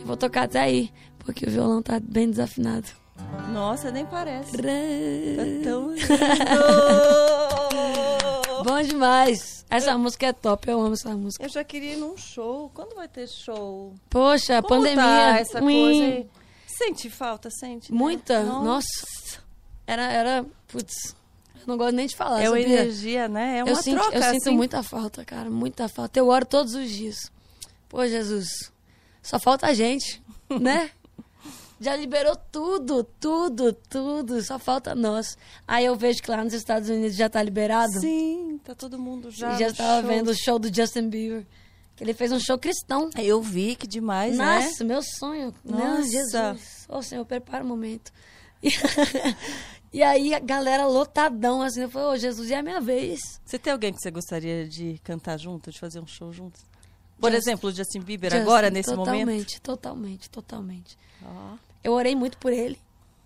Eu vou tocar até aí, porque o violão tá bem desafinado. Nossa, nem parece. Tá tão lindo! Bom demais. Essa música é top, eu amo essa música. Eu já queria ir num show. Quando vai ter show? Poxa, Como pandemia. tá essa coisa aí? Sente falta, sente? Né? Muita? Nossa. Era, putz, eu não gosto nem de falar. É uma sabia? energia, né? É uma eu troca, Eu assim. sinto muita falta, cara, muita falta. Eu oro todos os dias. Pô, Jesus, só falta a gente, né? Já liberou tudo, só falta nós. Aí eu vejo que lá nos Estados Unidos já tá liberado. Sim, tá todo mundo já. Já estava vendo o show do Justin Bieber. Que ele fez um show cristão. Eu vi, que demais, né? Nossa, meu sonho. Nossa. Não, Jesus. Ô, Senhor, prepara o momento. E aí a galera lotadão, assim. Eu falei, ô, Jesus, é a minha vez. Você tem alguém que você gostaria de cantar junto, de fazer um show junto? Por Justin, exemplo, o Justin Bieber agora, nesse momento? Totalmente. Oh. Eu orei muito por ele,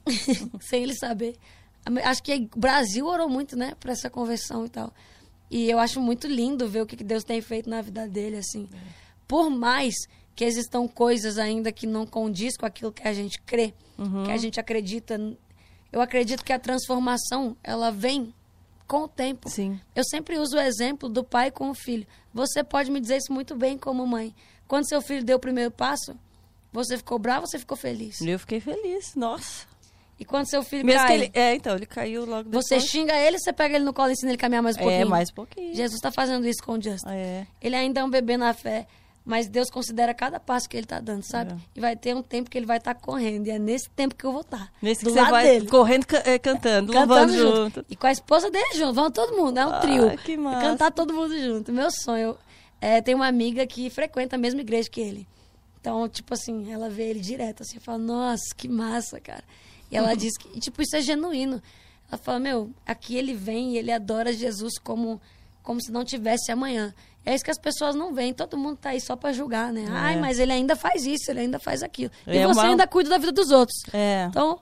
sem ele saber. Acho que o Brasil orou muito, né, pra essa conversão e tal. E eu acho muito lindo ver o que Deus tem feito na vida dele, assim. Por mais que existam coisas ainda que não condiz com aquilo que a gente crê, que a gente acredita. Eu acredito que a transformação, ela vem com o tempo. Sim. Eu sempre uso o exemplo do pai com o filho. Você pode me dizer isso muito bem como mãe. Quando seu filho deu o primeiro passo, você ficou bravo ou você ficou feliz? Eu fiquei feliz, nossa. E quando seu filho Mesmo cai... que ele, ele caiu logo depois. Você xinga ele, você pega ele no colo e ensina ele a caminhar mais um pouquinho? Mais um pouquinho. Jesus está fazendo isso com o Justin. É. Ele ainda é um bebê na fé, mas Deus considera cada passo que ele está dando, sabe? E vai ter um tempo que ele vai estar correndo, e é nesse tempo que eu vou estar. Nesse do que você lado vai dele. correndo, cantando, louvando junto. E com a esposa dele junto, vamos todo mundo, é um trio. Que massa. Cantar todo mundo junto. Meu sonho. Tem uma amiga que frequenta a mesma igreja que ele. Então, tipo assim, ela vê ele direto, assim, fala, nossa, que massa, cara. E ela diz que, tipo, isso é genuíno. Ela fala, meu, aqui ele vem e ele adora Jesus como se não tivesse amanhã. É isso que as pessoas não veem. Todo mundo tá aí só pra julgar, né? Ai, mas ele ainda faz isso, ele ainda faz aquilo. E você ainda cuida da vida dos outros. Então,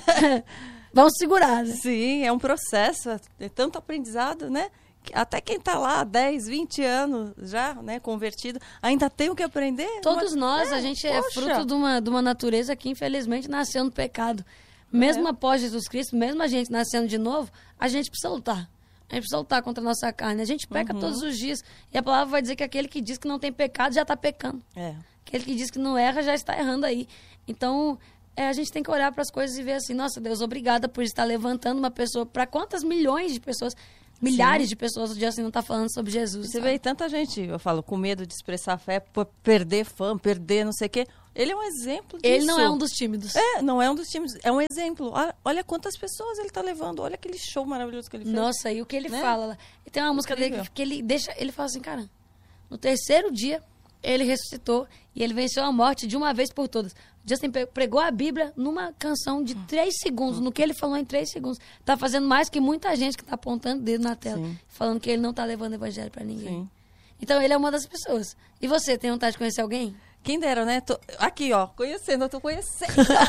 vamos segurar, né? Sim, é um processo, é tanto aprendizado, né? Até quem está lá há 10, 20 anos já, né, convertido, ainda tem o que aprender. Todos nós, a gente é fruto de uma natureza que, infelizmente, nasceu no pecado. Mesmo após Jesus Cristo, mesmo a gente nascendo de novo, a gente precisa lutar. A gente precisa lutar contra a nossa carne. A gente peca todos os dias. E a palavra vai dizer que aquele que diz que não tem pecado já está pecando. Aquele que diz que não erra já está errando aí. Então, a gente tem que olhar para as coisas e ver assim, nossa, Deus, obrigada por estar levantando uma pessoa. Para quantas milhões de pessoas... Milhares de pessoas o dia assim não tá falando sobre Jesus. Você vê tanta gente, eu falo, com medo de expressar a fé, perder fã, perder não sei o quê. Ele é um exemplo disso. Ele não é um dos tímidos. Não é um dos tímidos. É um exemplo. Olha quantas pessoas ele tá levando. Olha aquele show maravilhoso que ele fez. Nossa, e o que ele fala. E tem uma música dele que ele fala assim, cara, no terceiro dia ele ressuscitou e ele venceu a morte de uma vez por todas. Justin pregou a Bíblia numa canção de 3 segundos. No que ele falou em 3 segundos. Tá fazendo mais que muita gente que tá apontando o dedo na tela. Sim. Falando que ele não tá levando o evangelho pra ninguém. Sim. Então ele é uma das pessoas. E você, tem vontade de conhecer alguém? Quem dera, né? Aqui, ó, conhecendo, eu tô conhecendo.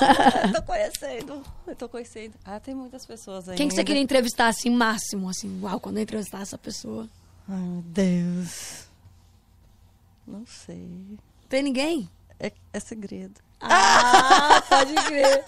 Eu tô conhecendo. Tem muitas pessoas aí. Quem que você queria entrevistar, assim, máximo? Assim, uau, quando eu entrevistar essa pessoa. Ai, meu Deus. Não sei. Tem ninguém? É segredo. Pode crer.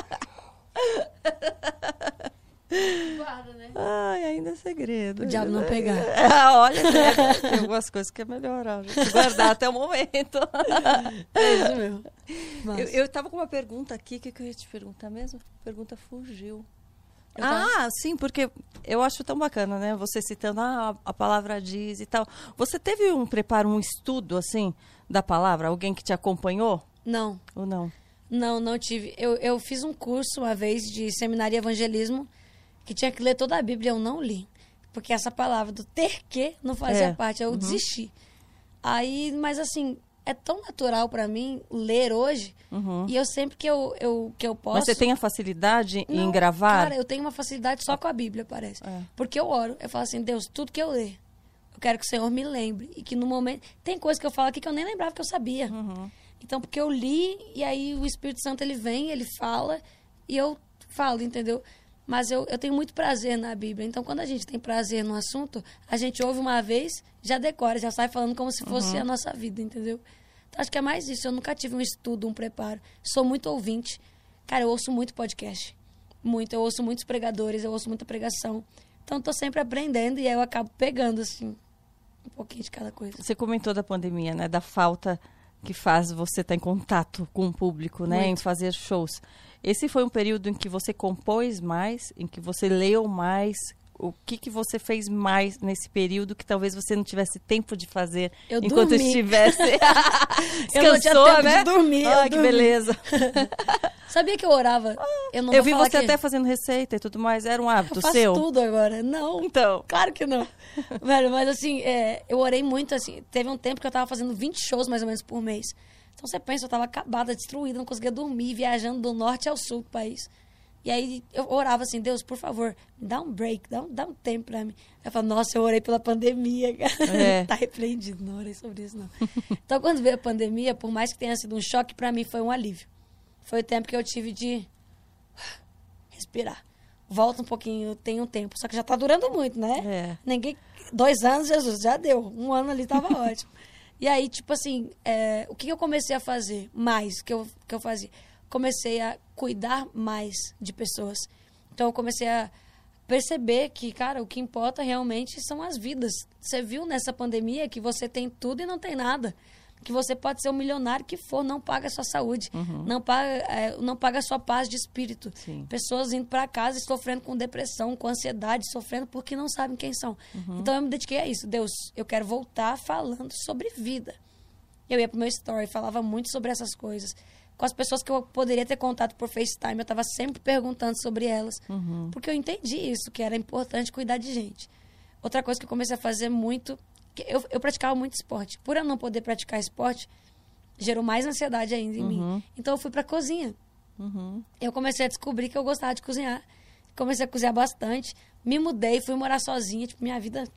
Guarda, né? Ainda é segredo. O diabo não pegar. Olha, tem algumas coisas que é melhor a gente guardar até o momento. É isso mesmo. Eu tava com uma pergunta aqui, o que eu ia te perguntar mesmo? A pergunta fugiu. Sim, porque eu acho tão bacana, né? Você citando, a palavra diz e tal. Você teve um preparo, um estudo, assim, da palavra? Alguém que te acompanhou? Não. Ou não? Não tive. Eu fiz um curso uma vez de seminário e evangelismo que tinha que ler toda a Bíblia, eu não li. Porque essa palavra do ter que não fazia parte, eu desisti. Aí, mas assim, é tão natural pra mim ler hoje, e eu sempre que eu posso... Mas você tem a facilidade em gravar? Cara, eu tenho uma facilidade só com a Bíblia, parece. Porque eu oro, eu falo assim, Deus, tudo que eu ler, eu quero que o Senhor me lembre. E que no momento... Tem coisa que eu falo aqui que eu nem lembrava que eu sabia. Então, porque eu li, e aí o Espírito Santo, ele vem, ele fala, e eu falo, entendeu? Mas eu tenho muito prazer na Bíblia. Então, quando a gente tem prazer no assunto, a gente ouve uma vez, já decora, já sai falando como se fosse a nossa vida, entendeu? Então, acho que é mais isso. Eu nunca tive um estudo, um preparo. Sou muito ouvinte. Cara, eu ouço muito podcast. Muito. Eu ouço muitos pregadores, eu ouço muita pregação. Então, tô sempre aprendendo e aí eu acabo pegando, assim, um pouquinho de cada coisa. Você comentou da pandemia, né? Da falta que faz você estar em contato com o público, né? Muito. Em fazer shows. Esse foi um período em que você compôs mais, em que você leu mais. O que você fez mais nesse período que talvez você não tivesse tempo de fazer enquanto estivesse? Eu não tinha tempo, né? De dormir. Ah, que beleza. Sabia que eu orava? Eu vi você até fazendo receita e tudo mais. Era um hábito seu? Eu faço tudo agora. Não, então. Claro que não. Velho, mas assim, eu orei muito, assim. Teve um tempo que eu tava fazendo 20 shows mais ou menos por mês. Então você pensa, eu tava acabada, destruída, não conseguia dormir, viajando do norte ao sul do país. E aí eu orava assim, Deus, por favor, me dá um break, dá um tempo pra mim. Eu falava, nossa, eu orei pela pandemia, cara. Tá repreendido, não orei sobre isso, não. Então, quando veio a pandemia, por mais que tenha sido um choque, pra mim foi um alívio. Foi o tempo que eu tive de respirar. Volta um pouquinho, tem um tempo. Só que já tá durando muito, né? 2 anos, Jesus, já deu. 1 ano ali tava ótimo. E aí, tipo assim, o que eu comecei a fazer mais que eu fazia? Comecei a cuidar mais de pessoas. Então, eu comecei a perceber que, cara, o que importa realmente são as vidas. Você viu nessa pandemia que você tem tudo e não tem nada. Que você pode ser o milionário que for, não paga a sua saúde, não paga a sua paz de espírito. Sim. Pessoas indo para casa e sofrendo com depressão, com ansiedade, sofrendo porque não sabem quem são. Então, eu me dediquei a isso. Deus, eu quero voltar falando sobre vida. Eu ia pro meu story, falava muito sobre essas coisas. Com as pessoas que eu poderia ter contato por FaceTime, eu estava sempre perguntando sobre elas. Porque eu entendi isso, que era importante cuidar de gente. Outra coisa que eu comecei a fazer muito... Eu praticava muito esporte. Por eu não poder praticar esporte, gerou mais ansiedade ainda em mim. Então, eu fui pra cozinha. Eu comecei a descobrir que eu gostava de cozinhar. Comecei a cozinhar bastante. Me mudei, fui morar sozinha. Tipo, minha vida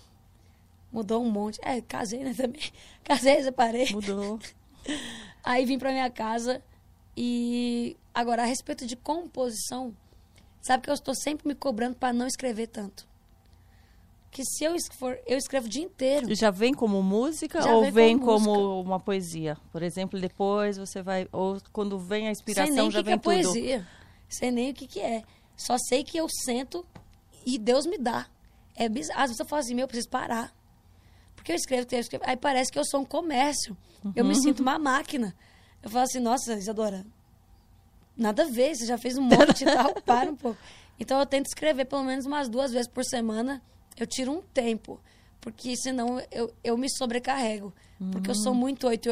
mudou um monte. Casei, né, também. Casei, separei. Mudou. Aí vim pra minha casa e... Agora, a respeito de composição, sabe que eu estou sempre me cobrando para não escrever tanto. Que se eu escrevo o dia inteiro. Já vem como música ou vem como uma poesia? Por exemplo, depois você vai... Ou quando vem a inspiração já vem tudo? Sei nem o que é poesia. Sei nem o que é. Só sei que eu sento e Deus me dá. É bizarro. Às vezes eu falo assim, eu preciso parar. Porque eu escrevo. Aí parece que eu sou um comércio. Eu me sinto uma máquina. Eu falo assim, nossa, Isadora, nada a ver, você já fez um monte e tal, para um pouco. Então eu tento escrever pelo menos umas 2 vezes por semana. Eu tiro um tempo, porque senão eu me sobrecarrego. Porque eu sou muito 8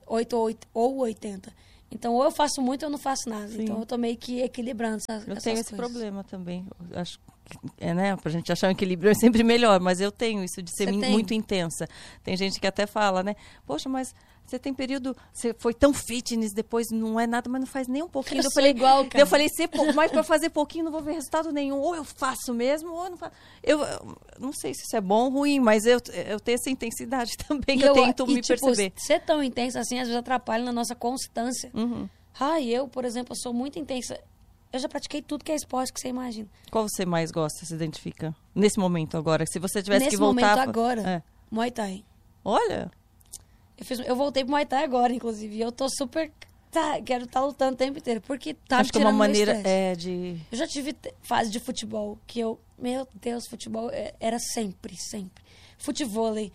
ou 80. Então, ou eu faço muito ou eu não faço nada. Sim. Então, eu tô meio que equilibrando essas coisas. Eu tenho esse problema também. Eu acho que, né, pra gente achar um equilíbrio é sempre melhor, mas eu tenho isso de ser muito intensa. Tem gente que até fala, né? Poxa, mas você tem período, você foi tão fitness, depois não é nada, mas não faz nem um pouquinho. Eu falei igual, cara. Eu falei, mas pra fazer pouquinho não vou ver resultado nenhum. Ou eu faço mesmo, ou eu não faço. Eu não sei se isso é bom ou ruim, mas eu tenho essa intensidade também, que eu tento me perceber. Ser tão intensa assim, às vezes atrapalha na nossa constância. Eu, por exemplo, eu sou muito intensa. Eu já pratiquei tudo que é esporte que você imagina. Qual você mais gosta, se identifica? Nesse momento agora, se você tivesse que voltar... Nesse momento agora, Muay Thai. Olha... Eu voltei pro Muay Thai agora, inclusive. E eu tô super... quero estar lutando o tempo inteiro. Porque tá me tirando uma maneira de... Eu já tive fase de futebol que eu... Meu Deus, futebol era sempre. Futevôlei.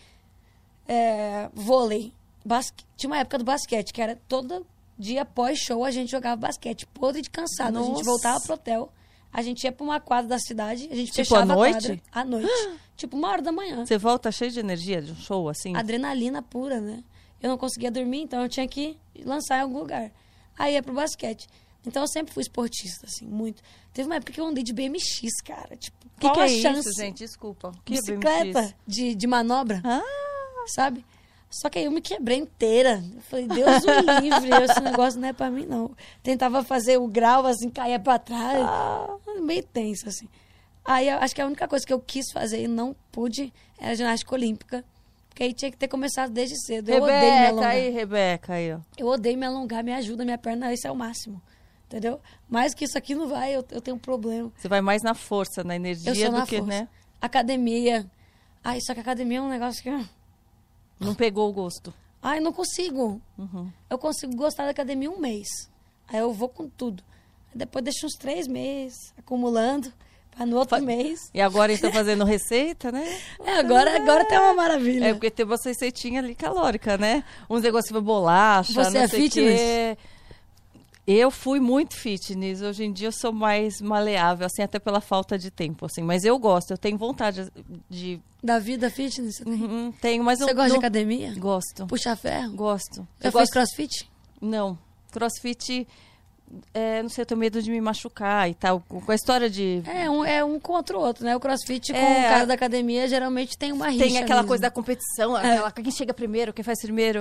Vôlei. Tinha uma época do basquete, que era todo dia pós-show a gente jogava basquete. Podre de cansado. Nossa. A gente voltava pro hotel. A gente ia pra uma quadra da cidade. A gente fechava à noite? A quadra. À noite. Tipo 1h da manhã. Você volta cheio de energia de um show, assim? Adrenalina pura, né? Eu não conseguia dormir, então eu tinha que lançar em algum lugar. Aí ia pro basquete. Então eu sempre fui esportista, assim, muito. Teve uma época que eu andei de BMX, cara. Tipo, qual que a é chance? Isso, gente? Desculpa. Que bicicleta é BMX? De manobra, sabe? Só que aí eu me quebrei inteira. Eu falei, Deus o livre, esse negócio não é pra mim, não. Tentava fazer o grau, assim, caía pra trás. Meio tenso, assim. Aí acho que a única coisa que eu quis fazer e não pude era ginástica olímpica. Porque aí tinha que ter começado desde cedo. Eu odeio me alongar. Rebeca, aí, ó. Eu odeio me alongar, me ajuda, minha perna, esse é o máximo. Entendeu? Mais que isso aqui não vai, eu tenho um problema. Você vai mais na força, na energia do que, força. Né? Academia. Só que a academia é um negócio que... Não pegou o gosto. Ai, não consigo. Eu consigo gostar da academia 1 mês. Aí eu vou com tudo. Depois deixo uns 3 meses acumulando para no outro mês. E agora então fazendo receita, né? Agora tá uma maravilha. É porque tem uma receitinha ali calórica, né? Uns negócios de bolacha, Você não é sei fitness? Quê. Eu fui muito fitness. Hoje em dia eu sou mais maleável, assim, até pela falta de tempo, assim. Mas eu gosto, eu tenho vontade de... Da vida fitness? Você tem? Tenho, mas Você gosta de academia? Gosto. Puxar ferro? Gosto. Já fez crossfit? Não. Crossfit, não sei, eu tenho medo de me machucar e tal. Com a história de... É um contra o outro, né? O crossfit com o cara da academia geralmente tem uma rixa. Tem aquela mesmo. coisa da competição, quem chega primeiro, quem faz primeiro.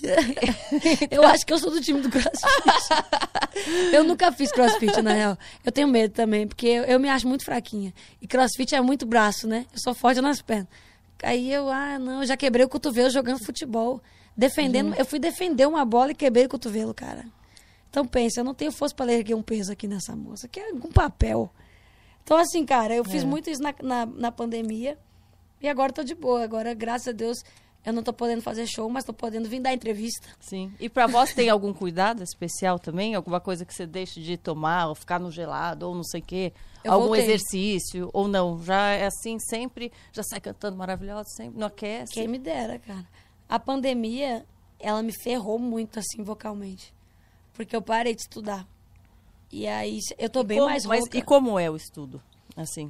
Eu acho que eu sou do time do crossfit. Eu nunca fiz crossfit, na real. Eu tenho medo também, porque eu me acho muito fraquinha. E crossfit é muito braço, né? Eu sou forte nas pernas. Aí eu já quebrei o cotovelo jogando futebol. Eu fui defender uma bola e quebrei o cotovelo, cara. Então pensa, eu não tenho força para erguer um peso aqui nessa moça, que é um papel. Então assim, cara, eu fiz muito isso na pandemia e agora tô de boa. Agora, graças a Deus, eu não tô podendo fazer show, mas tô podendo vir dar entrevista. Sim. E pra vós tem algum cuidado especial também? Alguma coisa que você deixa de tomar, ou ficar no gelado, ou não sei o quê? Algum exercício, ou não? Já é assim sempre? Já sai cantando maravilhosa sempre? Não aquece? Quem me dera, cara. A pandemia, ela me ferrou muito, assim, vocalmente. Porque eu parei de estudar. E aí, eu tô bem mais rouca. Mas e como é o estudo, assim?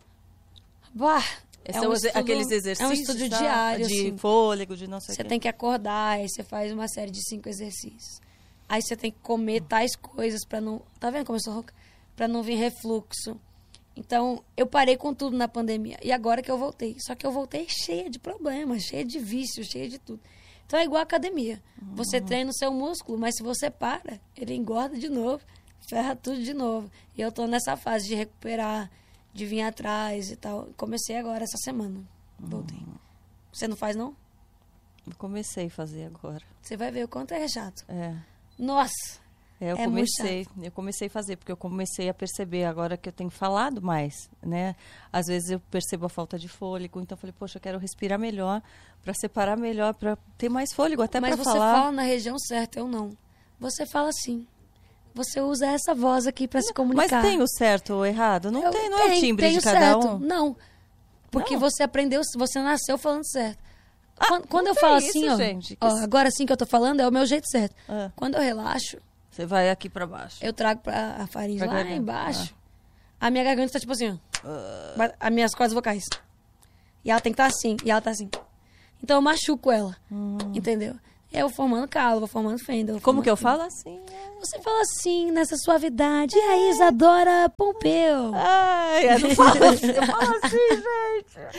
Bah, São aqueles exercícios, é um estudo diário, de assim. fôlego, de não sei o quê. Você tem que acordar, aí você faz uma série de 5 exercícios. Aí você tem que comer tais coisas pra não... Tá vendo como eu sou rouca? Pra não vir refluxo. Então, eu parei com tudo na pandemia. E agora que eu voltei. Só que eu voltei cheia de problemas, cheia de vícios, cheia de tudo. Então, é igual a academia. Você treina o seu músculo, mas se você para, ele engorda de novo, ferra tudo de novo. E eu tô nessa fase de recuperar, de vir atrás e tal. Comecei agora, essa semana. Voltei. Você não faz, não? Eu comecei a fazer agora. Você vai ver o quanto é chato. É. Nossa! Eu comecei a fazer, porque eu comecei a perceber agora que eu tenho falado mais, né? Às vezes eu percebo a falta de fôlego, então eu falei, poxa, eu quero respirar melhor, para separar melhor, para ter mais fôlego, até para falar. Mas você fala na região certa, eu não. Você fala assim. Você usa essa voz aqui para se comunicar. Mas tem o certo ou errado? Não tem, não é o timbre de cada certo. um? Não, porque você aprendeu, você nasceu falando certo. Quando eu falo assim, isso, gente, agora sim que eu tô falando, é o meu jeito certo. Quando eu relaxo... Você vai aqui pra baixo. Eu trago a faringe lá embaixo. A minha garganta tá tipo assim, ó. As minhas cordas vocais. E ela tem que estar assim. E ela tá assim. Então eu machuco ela. Entendeu? Eu vou formando calo, vou formando fenda. Como que eu falo assim? Você fala assim, nessa suavidade. E aí, Isadora Pompeu? Ai, eu não falo assim. Eu falo assim, gente.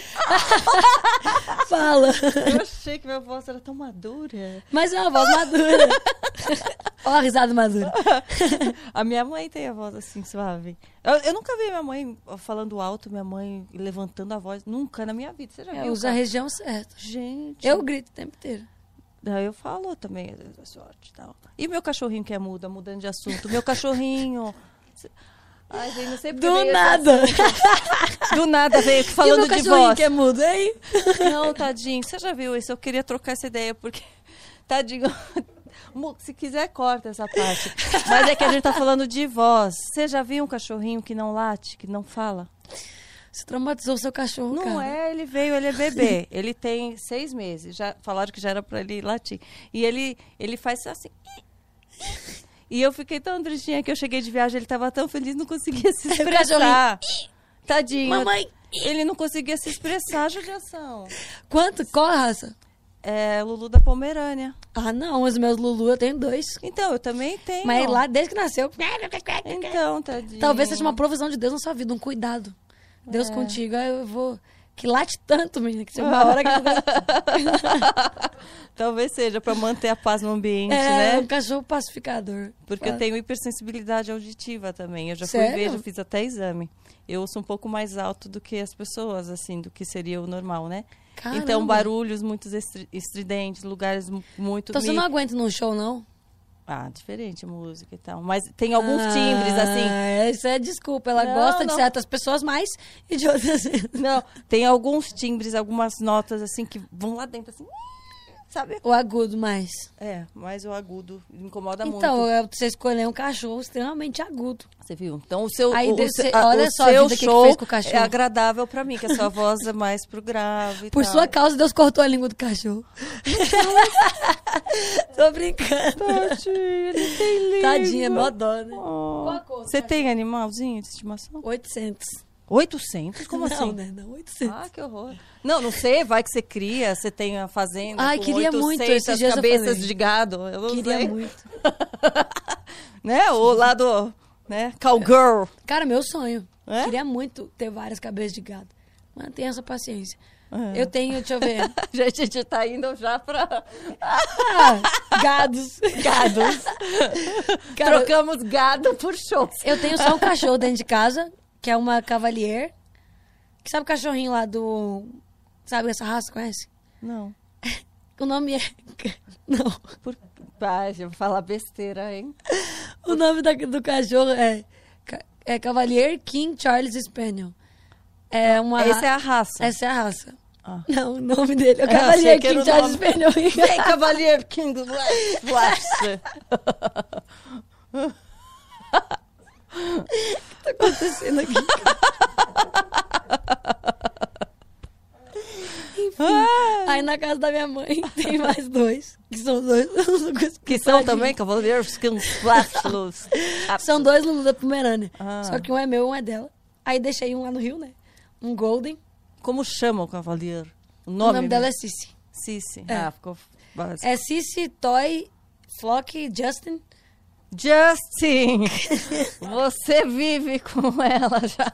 Fala. Eu achei que minha voz era tão madura. Mas é uma voz madura. Olha a risada madura. A minha mãe tem a voz assim, suave. Eu nunca vi minha mãe falando alto, minha mãe levantando a voz. Nunca na minha vida. Você já viu? Usa a região certa. Gente. Eu grito o tempo inteiro. Daí eu falo também, às vezes, sorte e tal. E meu cachorrinho que é muda, mudando de assunto. Meu cachorrinho... Ai, gente, não sei porque do nada. Do nada veio falando de voz. Que é mudo, hein? Não, tadinho. Você já viu isso? Eu queria trocar essa ideia, porque... Tadinho... Se quiser, corta essa parte. Mas é que a gente tá falando de voz. Você já viu um cachorrinho que não late, que não fala? Você traumatizou o seu cachorro, não, cara. Não é, ele veio, ele é bebê. Ele tem 6 meses. Já falaram que já era pra ele latir. E ele faz assim... E eu fiquei tão tristinha que eu cheguei de viagem, ele tava tão feliz, não conseguia se expressar. Tadinho. Mamãe. Ele não conseguia se expressar, judiação. Qual a raça? É Lulu da Pomerânia. Ah, não, os meus Lulu eu tenho 2. Então, eu também tenho. Mas lá, desde que nasceu... Então, tadinho. Talvez seja uma provisão de Deus na sua vida, um cuidado. Deus contigo, aí eu vou... Que late tanto, menina, que chega uma hora que... Talvez seja para manter a paz no ambiente, né? É, um cachorro pacificador. Porque eu tenho hipersensibilidade auditiva também. Eu já fui ver, já fiz até exame. Eu ouço um pouco mais alto do que as pessoas, assim, do que seria o normal, né? Caramba. Então, barulhos muito estridentes, lugares muito... Então você não aguenta num show, não? Ah, diferente a música e tal. Mas tem alguns timbres, assim... Isso é desculpa. Ela gosta de certas pessoas mais e de outras... Não, tem alguns timbres, algumas notas, assim, que vão lá dentro, assim... sabe? O agudo mais. Mas o agudo me incomoda muito. Então, você escolher um cachorro extremamente agudo. Você viu? Então, o seu, olha só seu a vida show que fez com o cachorro. é agradável pra mim, que a sua voz é mais pro grave. Por sua causa, Deus cortou a língua do cachorro. Tô brincando. Tadinha, ele tem língua. Tadinha, mó dó, né? Você tem animalzinho de estimação? 800. 800? Como assim? Não, né? Não, 800. Ah, que horror. Não sei, vai que você cria, você tem a fazenda com queria 800 muito, esses dias cabeças de gado. Eu não queria sei. muito. Né? O lado, né? Cowgirl. Cara, meu sonho. É? Queria muito ter várias cabeças de gado. Mas tenha essa paciência. Eu tenho, deixa eu ver. A gente tá indo já pra... Gados. Cara, trocamos gado por shows. Eu tenho só um cachorro dentro de casa, que é uma Cavalier. Que sabe o cachorrinho lá do... Sabe essa raça, conhece? Não. O nome é... Não. Pai, eu vou falar besteira, hein? O nome do cachorro é Cavalier King Charles Spaniel. Essa é a raça. Essa é a raça. Não, o nome dele é o Cavalier King Charles Spaniel. Vem, Cavalier King Flash. O que tá acontecendo aqui? Enfim, aí na casa da minha mãe tem mais dois. Que são dois. Que são também Cavalier King Flash. São dois Lulu da Pomerânia. Só que um é meu, um é dela. Aí deixei um lá no Rio, né? Um Golden. Como chama o Cavalier? O nome dela é Cici. Cici. Ficou básico. É Cici, Toy, Flock, Justin. Justin! Você vive com ela já.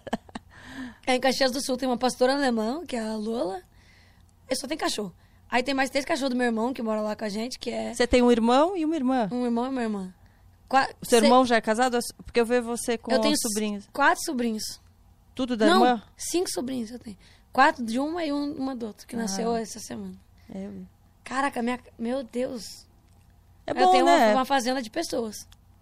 Em Caxias do Sul tem uma pastora alemã, que é a Lola. Eu só tenho cachorro. Aí tem mais 3 cachorros do meu irmão, que mora lá com a gente, que é... Você tem um irmão e uma irmã? Um irmão e uma irmã. O seu irmão já é casado? Porque eu vejo você com sobrinhos. 4 sobrinhos. Tudo da irmã? 5 sobrinhos eu tenho. 4 de uma e uma do outro, que nasceu essa semana. Caraca, meu Deus. É bom, eu tenho né? uma fazenda de pessoas.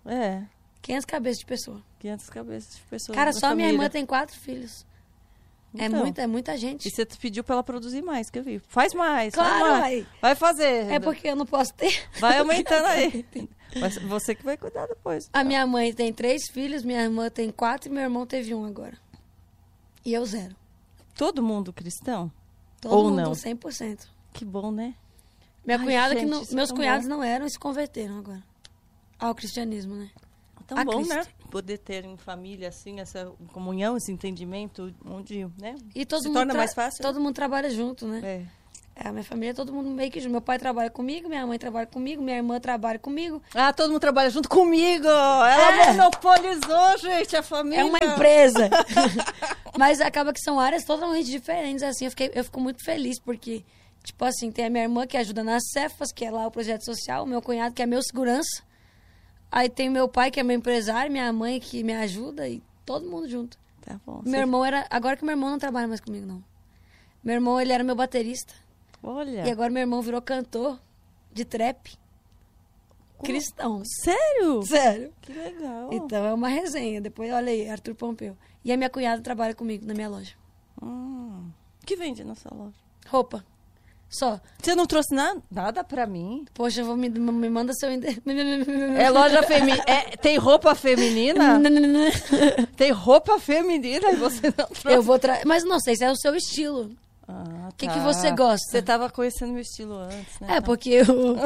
500 cabeças de pessoa. 500 cabeças de pessoas. Cara, só família. minha irmã tem 4 filhos. Então, é muita gente. E você pediu pra ela produzir mais, que eu vi. Faz mais. Claro, faz mais. Vai fazer. É porque eu não posso ter. Vai aumentando aí. Mas você que vai cuidar depois. A minha mãe tem 3 filhos, minha irmã tem 4 e meu irmão teve 1 agora. E eu 0. Todo mundo cristão? Todo Ou mundo, não? 100%. Que bom, né? Minha cunhada, gente, meus cunhados não eram e se converteram agora. Ao cristianismo, né? Tão bom, né? Poder ter em família, assim, essa comunhão, esse entendimento, onde, né? E todo se mundo torna mais fácil. Todo mundo trabalha junto, né? A minha família, todo mundo meio que junto. Meu pai trabalha comigo, minha mãe trabalha comigo, minha irmã trabalha comigo. Todo mundo trabalha junto comigo! Ela monopolizou, gente, a família. É uma empresa. Mas acaba que são áreas totalmente diferentes, assim. Eu fico muito feliz, porque, tipo assim, tem a minha irmã que ajuda nas Cefas, que é lá o projeto social, o meu cunhado que é meu segurança. Aí tem meu pai, que é meu empresário, minha mãe que me ajuda e todo mundo junto. Tá bom. Meu irmão era... Agora que meu irmão não trabalha mais comigo, não. Meu irmão, ele era meu baterista. Olha. E agora meu irmão virou cantor de trap. Cristão. Sério? Sério. Que legal. Então é uma resenha. Depois, olha aí, Arthur Pompeu. E a minha cunhada trabalha comigo na minha loja. O que vende na sua loja? Roupa. Só. Você não trouxe nada pra mim? Poxa, me manda seu endereço. É loja feminina. Tem roupa feminina? Tem roupa feminina e você não trouxe? Eu vou Mas não sei se é o seu estilo. O que você gosta? Você tava conhecendo meu estilo antes, né? Porque eu...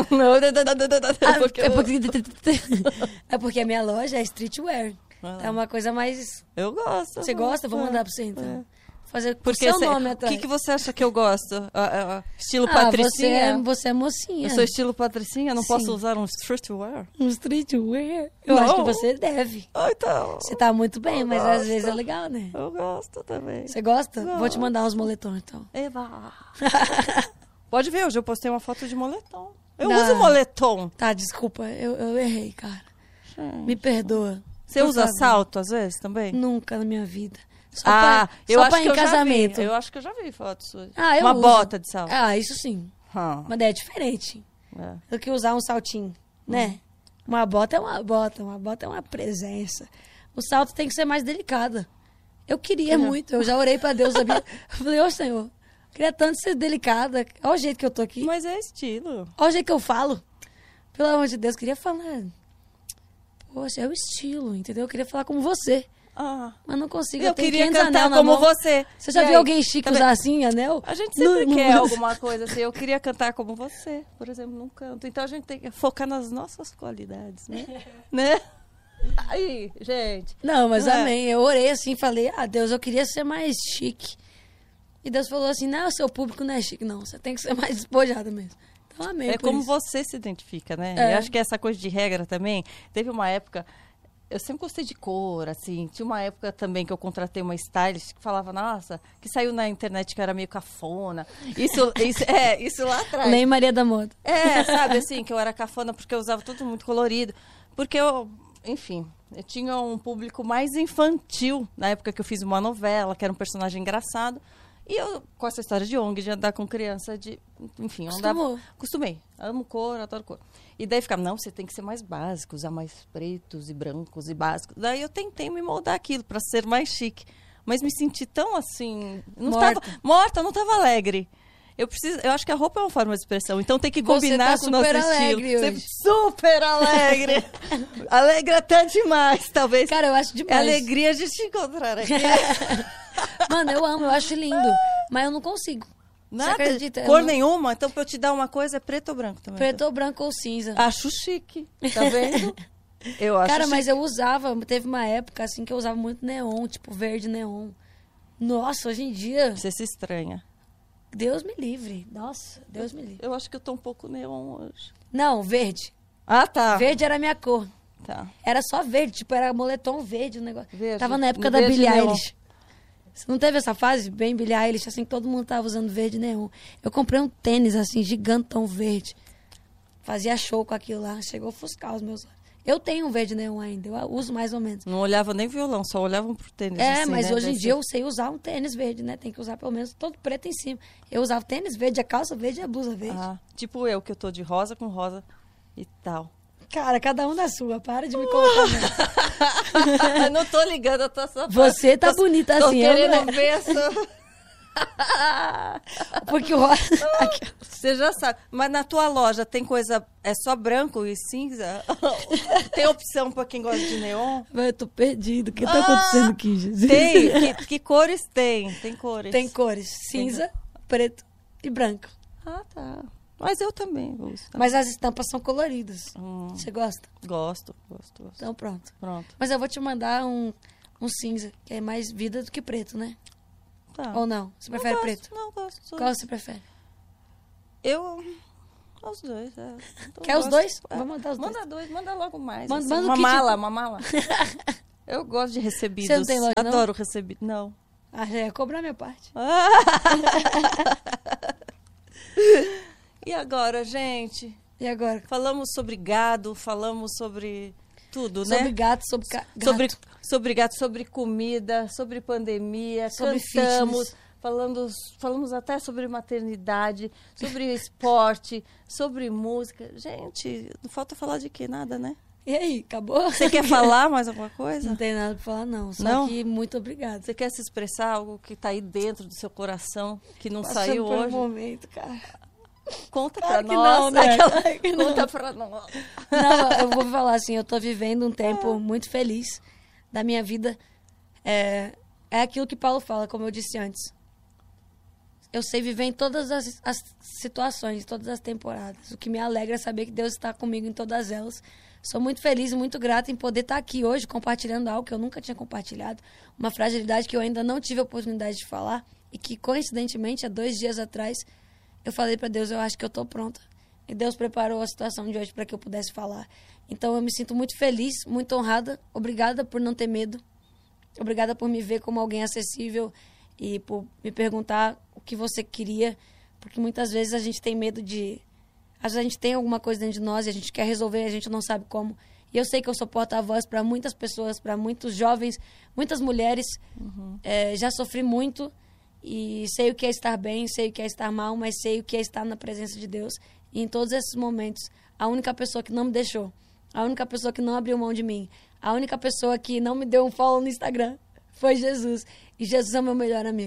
É porque a minha loja é streetwear. É uma coisa mais... Eu gosto. Você gosta? Vou mandar pra você, então. Fazer porque seu nome atrás. O que você acha que eu gosto? Estilo patricinha? Você é mocinha. Eu sou estilo patricinha? Não posso usar um streetwear? Um streetwear? Eu acho que você deve. Então. Você tá muito bem, mas às vezes é legal, né? Eu gosto também. Você gosta? Vou te mandar uns moletons, então. Eba! Pode ver, hoje eu postei uma foto de moletom. Eu uso moletom. Tá, desculpa. Eu errei, cara. Me perdoa. Você usa salto, às vezes, também? Nunca na minha vida. Eu acho que em casamento. Eu acho que eu já vi fotos suas. Eu uma uso. bota de salto. Isso sim. Mas é diferente do que usar um saltinho, né? Uma bota é uma bota. Uma bota é uma presença. O salto tem que ser mais delicado. Eu queria muito. Eu já orei pra Deus, sabia? Eu falei, Senhor, Queria tanto ser delicada. Olha o jeito que eu tô aqui. Mas é estilo. Olha o jeito que eu falo. Pelo amor de Deus, queria falar. Poxa, é o estilo, entendeu? Eu queria falar como você. Mas não consigo. Eu queria cantar como você. Você já viu alguém chique usar assim, anel? A gente sempre quer alguma coisa assim. Eu queria cantar como você, por exemplo, não canto. Então a gente tem que focar nas nossas qualidades, né? Aí, gente. Não, mas amém. Eu orei assim, falei, Deus, eu queria ser mais chique. E Deus falou assim, não, o seu público não é chique, não. Você tem que ser mais despojado mesmo. Então, amém. É como você se identifica, né? Eu acho que essa coisa de regra também. Teve uma época... Eu sempre gostei de cor, assim. Tinha uma época também que eu contratei uma stylist que falava, nossa, que saiu na internet que era meio cafona. Isso lá atrás. Lei Maria da Moda. Sabe, assim, que eu era cafona porque eu usava tudo muito colorido. Porque eu tinha um público mais infantil na época que eu fiz uma novela, que era um personagem engraçado. E eu, com essa história de ONG, de andar com criança, enfim, andava... Acostumei. Amo cor, adoro cor. E daí ficava, não, você tem que ser mais básico, usar mais pretos e brancos e básicos. Daí eu tentei me moldar aquilo para ser mais chique. Mas me senti tão assim... Morta, não estava alegre. Eu acho que a roupa é uma forma de expressão, então tem que combinar com o nosso estilo. Você super alegre. Alegre até demais, talvez. Cara, eu acho demais. É alegria de te encontrar aqui. Mano, eu amo, eu acho lindo. Mas eu não consigo. Nada? Você acredita? Cor nenhuma? Então, pra eu te dar uma coisa, é preto ou branco também? Preto ou branco ou cinza. Acho chique. Tá vendo? Eu acho Cara, mas eu usava... Teve uma época, assim, que eu usava muito neon. Tipo, verde neon. Nossa, hoje em dia... Você se estranha. Deus me livre. Nossa, Deus me livre. Eu acho que eu tô um pouco neon hoje. Não, verde. Ah, tá. Verde era a minha cor. Tá. Era só verde. Tipo, era moletom verde o negócio. Verde. Tava na época da Billie Eilish. Você não teve essa fase bem Billie Eilish, assim, que todo mundo tava usando verde neon. Eu comprei um tênis, assim, gigantão verde. Fazia show com aquilo lá. Chegou a ofuscar os meus olhos. Eu tenho um verde neon ainda, eu uso mais ou menos. Não olhava nem violão, só olhavam pro tênis. Assim, mas né? hoje em dia eu sei usar um tênis verde, né? Tem que usar pelo menos todo preto em cima. Eu usava tênis verde, a calça verde e a blusa verde. Tipo eu, que eu tô de rosa com rosa e tal. Cara, cada um na sua, para de me colocar. Eu não tô ligando, eu tô só... Você tá bonita assim. Tô querendo ver essa... Porque o rosa... Você já sabe. Mas na tua loja tem coisa... É só branco e cinza? Tem opção pra quem gosta de neon? Eu tô perdido. O que tá acontecendo aqui, Jesus? Tem. Que cores tem? Tem cores. Tem cores. Cinza, preto e branco. Ah, tá. Mas eu também uso. Tá? Mas as estampas são coloridas. Você gosta? Gosto. Então pronto. Pronto. Mas eu vou te mandar um cinza, que é mais vida do que preto, né? Tá. Ou não? Você prefere preto? Não, gosto. Qual você prefere? Os dois, Quer os dois? Vou mandar os dois. Manda dois, manda logo mais. Manda assim. Uma mala. Eu gosto de recebidos. Você não tem loja, não? Adoro recebido. Não. Já ia cobrar minha parte. E agora, gente? E agora? Falamos sobre gado, falamos sobre tudo, né? Sobre gato, Sobre gato, sobre comida, sobre pandemia, sobre cantamos, fitness. falamos até sobre maternidade, sobre esporte, sobre música. Gente, não falta falar de quê? Nada, né? E aí, acabou? Você quer falar mais alguma coisa? Não tem nada pra falar, não. Só não? que muito obrigada. Você quer se expressar algo que tá aí dentro do seu coração, que não Passando saiu por hoje? Um momento, cara. Conta claro pra nós. Não, né? Conta pra nós. Não, eu vou falar assim, eu tô vivendo um tempo muito feliz da minha vida. É aquilo que Paulo fala, como eu disse antes. Eu sei viver em todas as situações, todas as temporadas. O que me alegra é saber que Deus está comigo em todas elas. Sou muito feliz e muito grata em poder estar aqui hoje compartilhando algo que eu nunca tinha compartilhado. Uma fragilidade que eu ainda não tive a oportunidade de falar e que, coincidentemente, há 2 dias atrás, eu falei para Deus, eu acho que eu estou pronta. E Deus preparou a situação de hoje para que eu pudesse falar. Então, eu me sinto muito feliz, muito honrada. Obrigada por não ter medo. Obrigada por me ver como alguém acessível e por me perguntar o que você queria. Porque muitas vezes a gente tem medo de... Às vezes a gente tem alguma coisa dentro de nós e a gente quer resolver e a gente não sabe como. E eu sei que eu sou porta-voz para muitas pessoas, para muitos jovens, muitas mulheres. Já sofri muito e sei o que é estar bem, sei o que é estar mal, mas sei o que é estar na presença de Deus. E em todos esses momentos, a única pessoa que não me deixou, a única pessoa que não abriu mão de mim, a única pessoa que não me deu um follow no Instagram foi Jesus. E Jesus é o meu melhor amigo.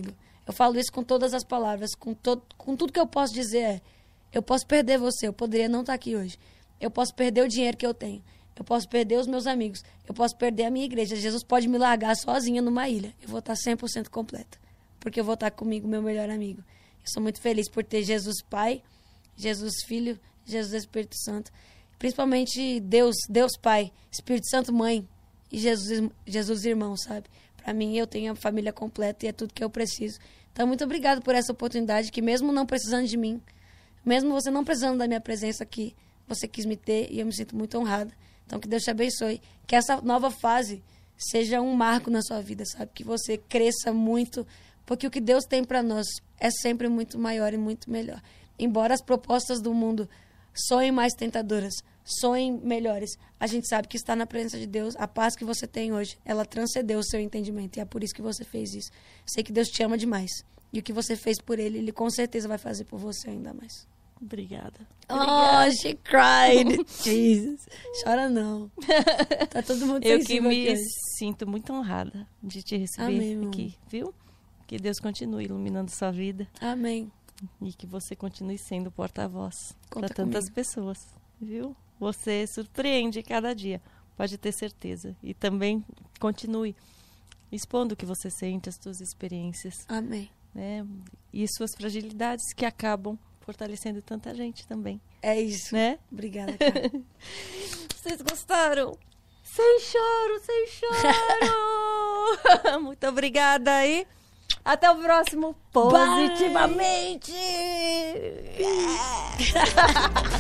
Eu falo isso com todas as palavras, com tudo que eu posso dizer eu posso perder você, eu poderia não estar aqui hoje. Eu posso perder o dinheiro que eu tenho. Eu posso perder os meus amigos. Eu posso perder a minha igreja. Jesus pode me largar sozinha numa ilha. Eu vou estar 100% completa. Porque eu vou estar comigo, meu melhor amigo. Eu sou muito feliz por ter Jesus Pai, Jesus Filho, Jesus Espírito Santo. Principalmente Deus Pai, Espírito Santo Mãe e Jesus Irmão, sabe? Para mim, eu tenho a família completa e é tudo que eu preciso. Então, muito obrigado por essa oportunidade que mesmo não precisando de mim, mesmo você não precisando da minha presença aqui, você quis me ter e eu me sinto muito honrada. Então, que Deus te abençoe. Que essa nova fase seja um marco na sua vida, sabe? Que você cresça muito, porque o que Deus tem para nós é sempre muito maior e muito melhor. Embora as propostas do mundo soem mais tentadoras, soem melhores, a gente sabe que está na presença de Deus. A paz que você tem hoje, ela transcendeu o seu entendimento. E é por isso que você fez isso. Sei que Deus te ama demais. E o que você fez por Ele com certeza vai fazer por você ainda mais. Obrigada. Oh, she cried. Jesus. Chora não. Tá todo mundo Eu que me sinto muito honrada de te receber aqui, viu? Que Deus continue iluminando sua vida. Amém. E que você continue sendo porta-voz para tantas pessoas, viu? Você surpreende cada dia, pode ter certeza. E também continue expondo o que você sente, as suas experiências. Amém. Né? E suas fragilidades que acabam fortalecendo tanta gente também. É isso. Né? Obrigada, cara. Vocês gostaram? Sem choro, sem choro! Muito obrigada aí. Até o próximo Positivamente!